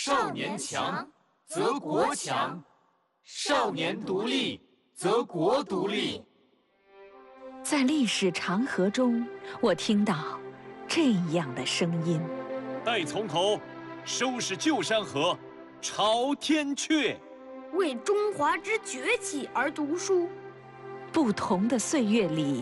少年强则国强，少年独立则国独立。 在历史长河中，我听到这样的声音： 待从头，收拾旧山河，朝天阙。 为中华之崛起而读书。 不同的岁月里，